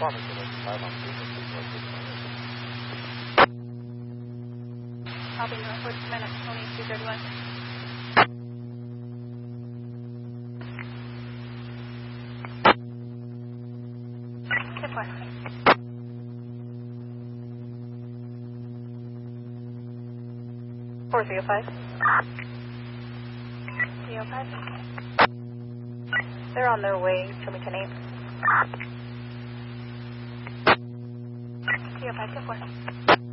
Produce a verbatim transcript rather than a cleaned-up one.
Copy, Northward Command at Tony two thirty-one. Tip one. four three oh five. three oh five. They're on their way, show me ten eight. three oh five, tip one.